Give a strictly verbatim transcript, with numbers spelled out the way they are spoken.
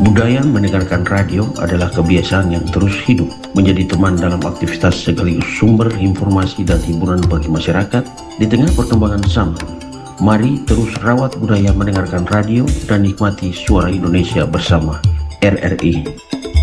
Budaya mendengarkan radio adalah kebiasaan yang terus hidup, menjadi teman dalam aktivitas sekaligus sumber informasi dan hiburan bagi masyarakat di tengah perkembangan zaman. Mari terus rawat budaya mendengarkan radio dan nikmati suara Indonesia bersama R R I.